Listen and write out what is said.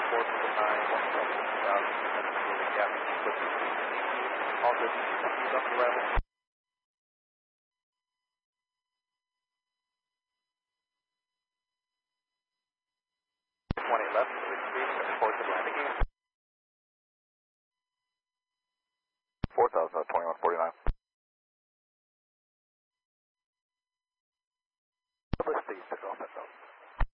4 to the 9, 1,000, gap, all good, up the level. 20 left, 63, report to landing gear. 4,000, 2149.